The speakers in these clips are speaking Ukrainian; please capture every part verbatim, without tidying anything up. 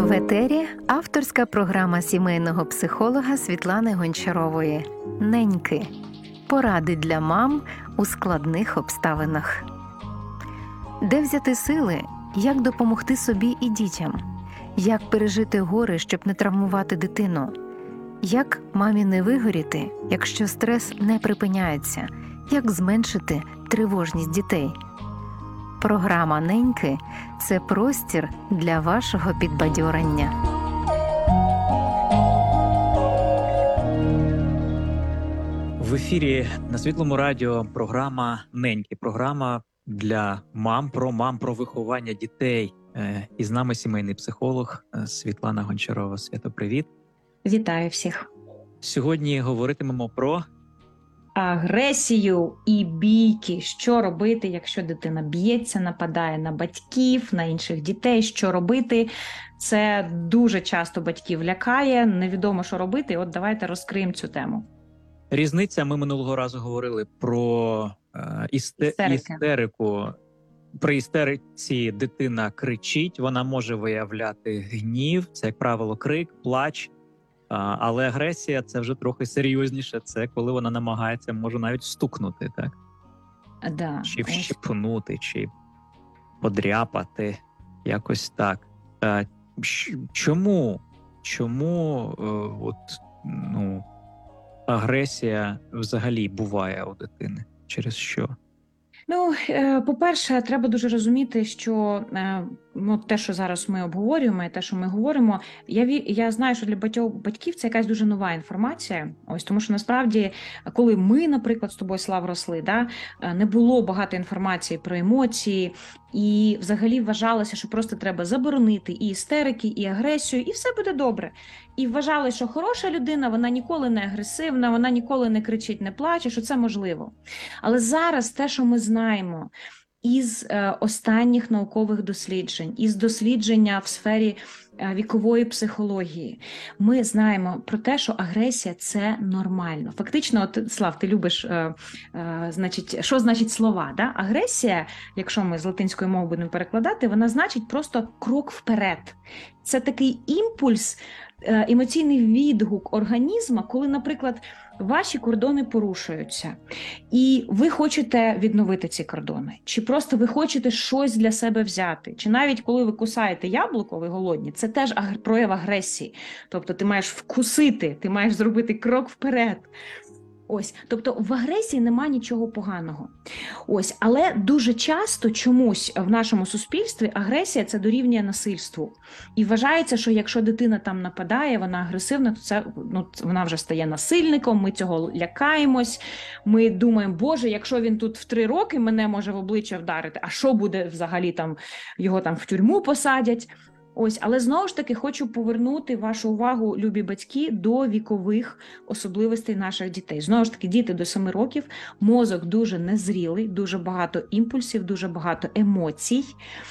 В етері авторська програма сімейного психолога Світлани Гончарової «Неньки. Поради для мам у складних обставинах». Де взяти сили, як допомогти собі і дітям? Як пережити горе, щоб не травмувати дитину? Як мамі не вигоріти, якщо стрес не припиняється? Як зменшити тривожність дітей? Програма «Неньки» – це простір для вашого підбадьорення. В ефірі на Світлому радіо програма «Неньки». Програма для мам, про мам, про виховання дітей. І з нами сімейний психолог Світлана Гончарова. Свято, привіт. Вітаю всіх. Сьогодні говоритимемо про агресію і бійки. Що робити, якщо дитина б'ється, нападає на батьків, на інших дітей? Що робити? Це дуже часто батьків лякає, невідомо, що робити. От давайте розкриємо цю тему. Різниця, ми минулого разу говорили про е, істе, істерику. При істериці дитина кричить, вона може виявляти гнів, це, як правило, крик, плач. А, але агресія – це вже трохи серйозніше. Це коли вона намагається, може, навіть стукнути, так? Да. Чи вщипнути, чи подряпати, якось так. А, чому? Чому е, от, ну, агресія взагалі буває у дитини? Через що? Ну, по-перше, треба дуже розуміти, що ну, те, що зараз ми обговорюємо, і те, що ми говоримо, я, я знаю, що для багатьох батьків це якась дуже нова інформація. Ось, тому що насправді, коли ми, наприклад, з тобою, Слав, росли, да, не було багато інформації про емоції, і взагалі вважалося, що просто треба заборонити і істерики, і агресію, і все буде добре. І вважали, що хороша людина, вона ніколи не агресивна, вона ніколи не кричить, не плаче, що це можливо. Але зараз те, що ми знаємо із е, останніх наукових досліджень, із дослідження в сфері е, вікової психології, ми знаємо про те, що агресія – це нормально. Фактично, от, Слав, ти любиш, е, е, значить, що значить слова, да? Агресія, якщо ми з латинської мови будемо перекладати, вона значить просто крок вперед. Це такий імпульс, е, емоційний відгук організму, коли, наприклад, ваші кордони порушуються, і ви хочете відновити ці кордони, чи просто ви хочете щось для себе взяти, чи навіть коли ви кусаєте яблуко, ви голодні, це теж прояв агресії. Тобто ти маєш вкусити, ти маєш зробити крок вперед. Ось, тобто в агресії немає нічого поганого. Ось, але дуже часто чомусь в нашому суспільстві агресія – це дорівнює насильству. І вважається, що якщо дитина там нападає, вона агресивна, то це, ну, вона вже стає насильником, ми цього лякаємось, ми думаємо, боже, якщо він тут в три роки мене може в обличчя вдарити, а що буде взагалі там, його там в тюрму посадять? Ось, але знову ж таки хочу повернути вашу увагу, любі батьки, до вікових особливостей наших дітей. Знову ж таки, діти до семи років, мозок дуже незрілий, дуже багато імпульсів, дуже багато емоцій,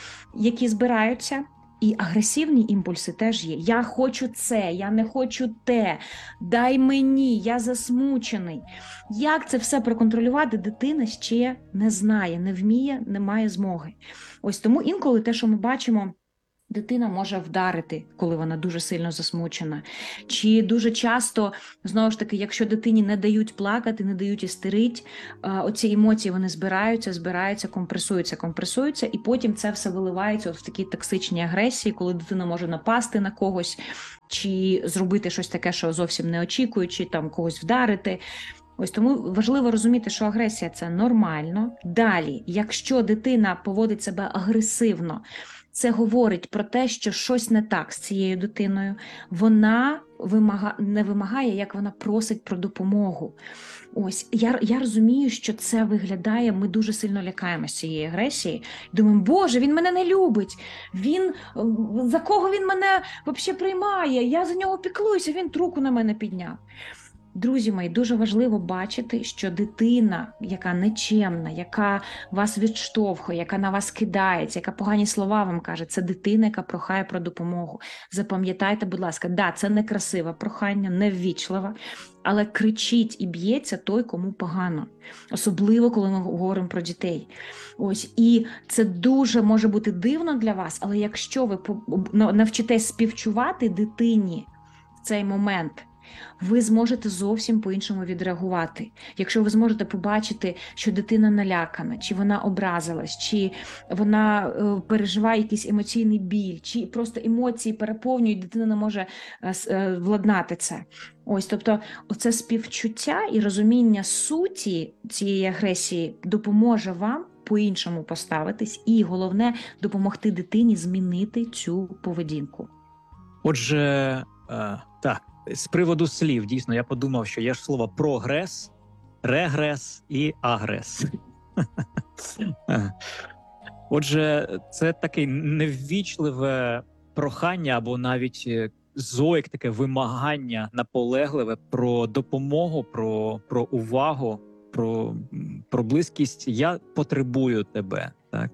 які збираються. І агресивні імпульси теж є. Я хочу це, я не хочу те, дай мені, я засмучений. Як це все проконтролювати, дитина ще не знає, не вміє, не має змоги. Ось тому інколи те, що ми бачимо, дитина може вдарити, коли вона дуже сильно засмучена. Чи дуже часто, знову ж таки, якщо дитині не дають плакати, не дають істерити, оці емоції вони збираються, збираються, компресуються, компресуються, і потім це все виливається в такі токсичні агресії, коли дитина може напасти на когось, чи зробити щось таке, що зовсім не очікуючи, там когось вдарити. Ось тому важливо розуміти, що агресія – це нормально. Далі, якщо дитина поводить себе агресивно, це говорить про те, що щось не так з цією дитиною. Вона вимага... не вимагає, як вона просить про допомогу. Ось, я, я розумію, що це виглядає, ми дуже сильно лякаємося цієї агресії. Думаємо, боже, він мене не любить, він, за кого він мене взагалі приймає, я за нього піклуюся, він руку на мене підняв. Друзі мої, дуже важливо бачити, що дитина, яка нечемна, яка вас відштовхує, яка на вас кидається, яка погані слова вам каже, це дитина, яка прохає про допомогу. Запам'ятайте, будь ласка, да, це некрасиве прохання, неввічлива, але кричить і б'ється той, кому погано. Особливо, коли ми говоримо про дітей. Ось, і це дуже може бути дивно для вас, але якщо ви навчитесь співчувати дитині в цей момент, ви зможете зовсім по-іншому відреагувати. Якщо ви зможете побачити, що дитина налякана, чи вона образилась, чи вона е, переживає якийсь емоційний біль, чи просто емоції переповнюють, дитина не може е, е, владнати це. Ось, тобто, оце співчуття і розуміння суті цієї агресії допоможе вам по-іншому поставитись і, головне, допомогти дитині змінити цю поведінку. Отже, е, так. З приводу слів, дійсно, я подумав, що є ж слово прогрес, регрес і агрес. Отже, це таке неввічливе прохання або навіть зойк, таке вимагання наполегливе про допомогу, про, про увагу, про, про близькість. Я потребую тебе, так?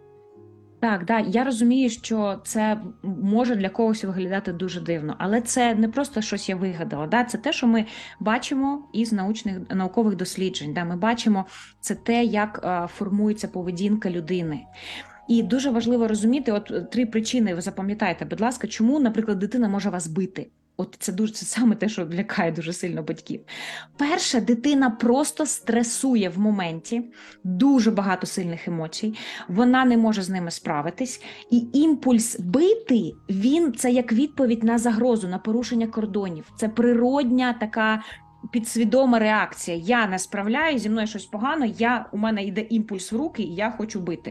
Так, да, я розумію, що це може для когось виглядати дуже дивно, але це не просто щось я вигадала, да, це те, що ми бачимо із научних, наукових досліджень, да, ми бачимо це те, як а, формується поведінка людини. І дуже важливо розуміти, от три причини, ви запам'ятаєте, будь ласка, чому, наприклад, дитина може вас бити. От це дуже це саме те, що лякає дуже сильно батьків. Перше, дитина просто стресує в моменті, дуже багато сильних емоцій, вона не може з ними справитись, і імпульс бити, він це як відповідь на загрозу, на порушення кордонів. Це природня така підсвідома реакція. Я не справляюсь, зі мною щось погано, я, у мене йде імпульс в руки, і я хочу бити.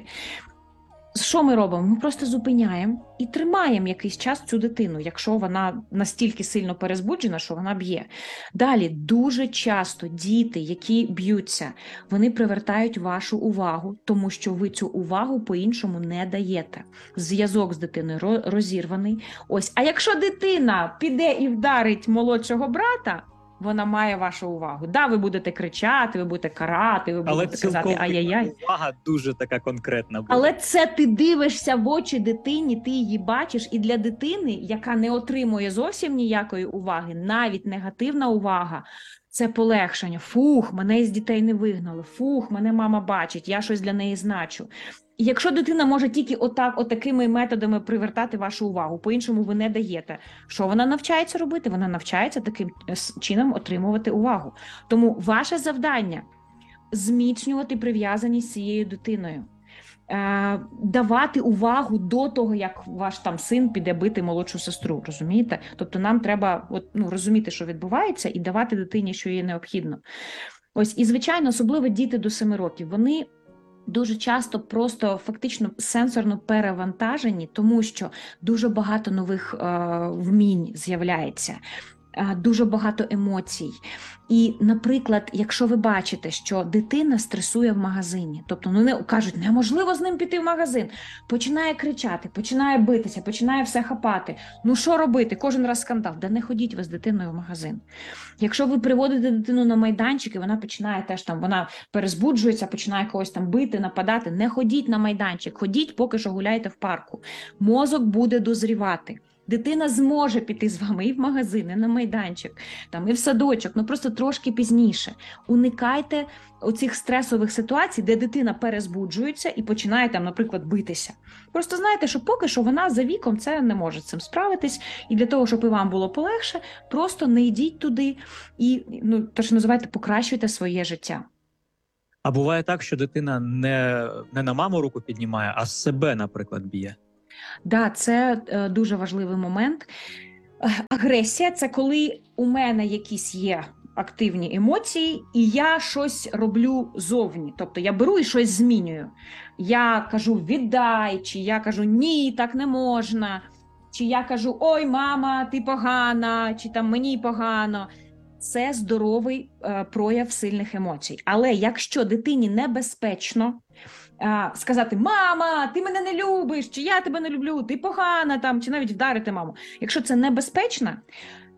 Що ми робимо? Ми просто зупиняємо і тримаємо якийсь час цю дитину, якщо вона настільки сильно перезбуджена, що вона б'є. Далі, дуже часто діти, які б'ються, вони привертають вашу увагу, тому що ви цю увагу по-іншому не даєте. Зв'язок з дитиною розірваний. Ось. А якщо дитина піде і вдарить молодшого брата, вона має вашу увагу. Да, ви будете кричати, ви будете карати, ви але будете казати ай-яй-яй. Увага дуже така конкретна буде. Але це ти дивишся в очі дитині, ти її бачиш, і для дитини, яка не отримує зовсім ніякої уваги, навіть негативна увага, це полегшення. Фух, мене із дітей не вигнали, фух, мене мама бачить, я щось для неї значу. І якщо дитина може тільки отак, отакими методами привертати вашу увагу, по-іншому ви не даєте, що вона навчається робити? Вона навчається таким чином отримувати увагу. Тому ваше завдання – зміцнювати прив'язаність з цією дитиною. Е, давати увагу до того, як ваш там син піде бити молодшу сестру, розумієте? Тобто нам треба от, ну, розуміти, що відбувається, і давати дитині, що їй необхідно. Ось, і, звичайно, особливо діти до семи років, вони дуже часто просто фактично сенсорно перевантажені, тому що дуже багато нових е, вмінь з'являється, е, дуже багато емоцій. І, наприклад, якщо ви бачите, що дитина стресує в магазині, тобто ну, не, кажуть, неможливо з ним піти в магазин, починає кричати, починає битися, починає все хапати. Ну що робити? Кожен раз скандал. Да не ходіть ви з дитиною в магазин. Якщо ви приводите дитину на майданчик, і вона починає теж там, вона перезбуджується, починає когось там бити, нападати, не ходіть на майданчик, ходіть, поки що гуляйте в парку. Мозок буде дозрівати. Дитина зможе піти з вами і в магазин, і на майданчик, там, і в садочок, ну просто трошки пізніше. Уникайте оцих стресових ситуацій, де дитина перезбуджується і починає, там, наприклад, битися. Просто знайте, що поки що вона за віком це не може з цим справитись, і для того, щоб і вам було полегше, просто не йдіть туди і, ну, то, що називаєте, покращуйте своє життя. А буває так, що дитина не, не на маму руку піднімає, а себе, наприклад, б'є? Да, це е, дуже важливий момент. Агресія – це коли у мене якісь є активні емоції, і я щось роблю зовні. Тобто я беру і щось змінюю. Я кажу «віддай», чи я кажу «ні, так не можна», чи я кажу «ой, мама, ти погана», чи там «мені погано». Це здоровий е, прояв сильних емоцій. Але якщо дитині небезпечно а, сказати «мама, ти мене не любиш», чи «я тебе не люблю», «ти погана», там, чи навіть вдарити маму. Якщо це небезпечно,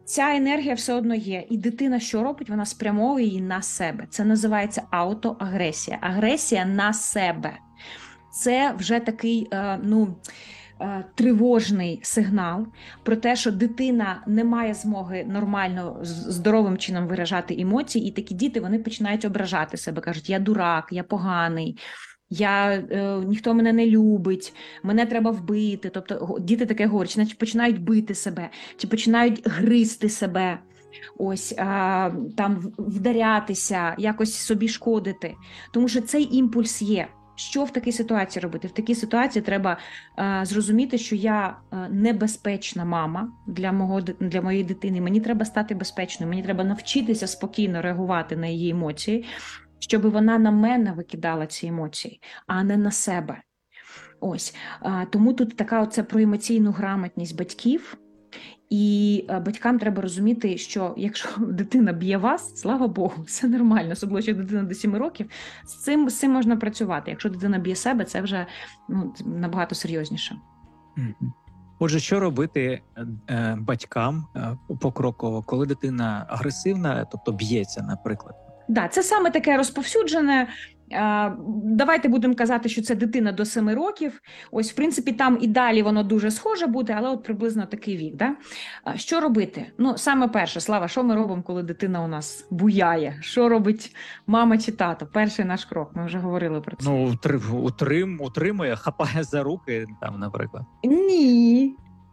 ця енергія все одно є. І дитина що робить? Вона спрямовує її на себе. Це називається аутоагресія. Агресія на себе. Це вже такий, ну, тривожний сигнал про те, що дитина не має змоги нормально, здоровим чином виражати емоції, і такі діти, вони починають ображати себе, кажуть, я дурак, я поганий, я, е, ніхто мене не любить, мене треба вбити. Тобто діти таке говорять, чи починають бити себе, чи починають гризти себе, ось, а, там вдарятися, якось собі шкодити, тому що цей імпульс є. Що в такій ситуації робити? В такій ситуації треба е, зрозуміти, що я е, небезпечна мама для, мого, для моєї дитини. Мені треба стати безпечною, мені треба навчитися спокійно реагувати на її емоції, щоб вона на мене викидала ці емоції, а не на себе. Ось. Е, тому тут така оце про емоційну грамотність батьків. І батькам треба розуміти, що якщо дитина б'є вас, слава Богу, все нормально, особливо, якщо дитина до сіми років, з цим, з цим можна працювати. Якщо дитина б'є себе, це вже, ну, набагато серйозніше. Отже, що робити е, батькам е, покроково, коли дитина агресивна, тобто б'ється, наприклад? Да, це саме таке розповсюджене. Давайте будемо казати, що це дитина до семи років. Ось, в принципі, там і далі воно дуже схоже буде, але от приблизно такий вік. Да? Що робити? Ну, саме перше, Слава, що ми робимо, коли дитина у нас буяє? Що робить мама чи тато? Перший наш крок, ми вже говорили про це. Ну, утрим, утримує, хапає за руки, там, наприклад. Ні.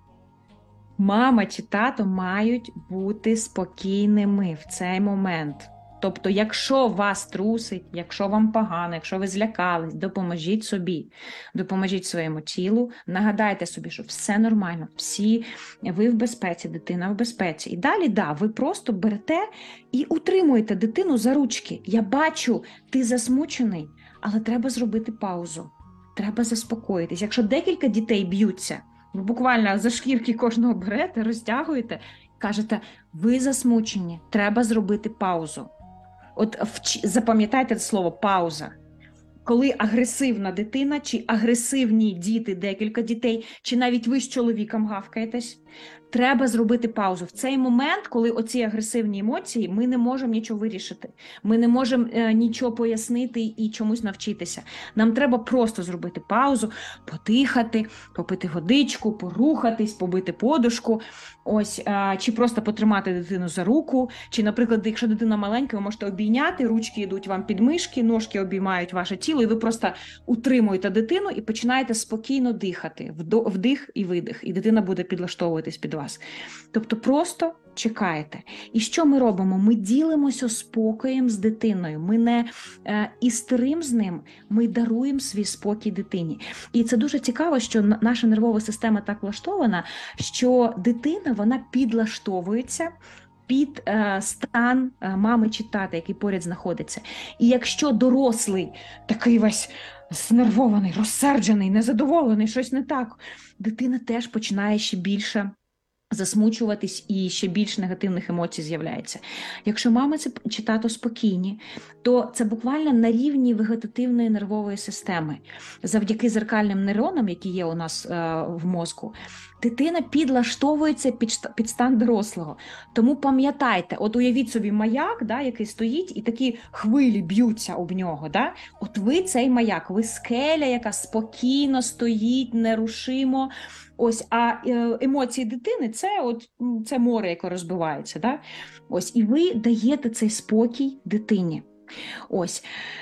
Мама чи тато мають бути спокійними в цей момент. Тобто, якщо вас трусить, якщо вам погано, якщо ви злякались, допоможіть собі, допоможіть своєму тілу, нагадайте собі, що все нормально, всі, ви в безпеці, дитина в безпеці. І далі, да, ви просто берете і утримуєте дитину за ручки. Я бачу, ти засмучений, але треба зробити паузу, треба заспокоїтись. Якщо декілька дітей б'ються, ви буквально за шкірки кожного берете, розтягуєте, кажете, ви засмучені, треба зробити паузу. От вч... запам'ятайте це слово «пауза». Коли агресивна дитина, чи агресивні діти, декілька дітей, чи навіть ви з чоловіком гавкаєтесь, треба зробити паузу. В цей момент, коли оці агресивні емоції, ми не можемо нічого вирішити. Ми не можемо е, нічого пояснити і чомусь навчитися. Нам треба просто зробити паузу, подихати, попити водичку, порухатись, побити подушку, ось, е, чи просто потримати дитину за руку, чи, наприклад, якщо дитина маленька, ви можете обійняти, ручки йдуть вам під мишки, ножки обіймають ваше тіло, і ви просто утримуєте дитину і починаєте спокійно дихати, вдих і видих, і дитина буде підлаштовуватись під вас. Тобто просто чекаєте. І що ми робимо? Ми ділимося спокоєм з дитиною. Ми не е, істерим з ним, ми даруємо свій спокій дитині. І це дуже цікаво, що наша нервова система так влаштована, що дитина, вона підлаштовується під е, стан е, мами чи тата, який поряд знаходиться. І якщо дорослий такий весь знервований, розсерджений, незадоволений, щось не так, дитина теж починає ще більше засмучуватись і ще більш негативних емоцій з'являється. Якщо мама чи тато спокійні, то це буквально на рівні вегетативної нервової системи. Завдяки зеркальним нейронам, які є у нас е, в мозку, дитина підлаштовується під, під стан дорослого. Тому пам'ятайте, от уявіть собі маяк, да, який стоїть, і такі хвилі б'ються об нього. Да? От ви цей маяк, ви скеля, яка спокійно стоїть, нерушимо. Ось, а емоції дитини – це, от, це море, яке розбивається. Да? Ось, і ви даєте цей спокій дитині. Ось.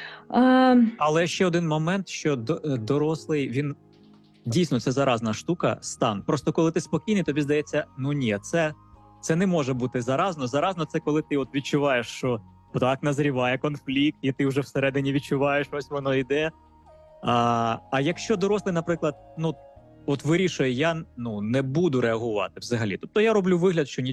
Е... Але ще один момент, що дорослий, він дійсно, це заразна штука, стан. Просто коли ти спокійний, тобі здається, ну ні, це, це не може бути заразно. Заразно – це коли ти от відчуваєш, що так назріває конфлікт, і ти вже всередині відчуваєш, ось воно йде. А, а якщо дорослий, наприклад, ну, от вирішує, я ну не буду реагувати взагалі. Тобто я роблю вигляд, що нічого